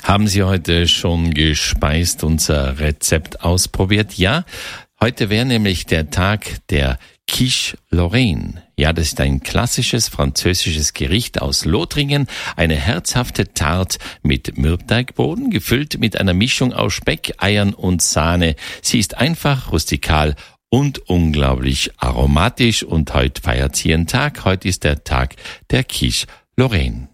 Haben Sie heute schon gespeist, unser Rezept ausprobiert? Ja, heute wäre nämlich der Tag der Quiche Lorraine. Ja, das ist ein klassisches französisches Gericht aus Lothringen. Eine herzhafte Tarte mit Mürbteigboden, gefüllt mit einer Mischung aus Speck, Eiern und Sahne. Sie ist einfach, rustikal und unglaublich aromatisch. Und heute feiert sie ihren Tag. Heute ist der Tag der Quiche Lorraine.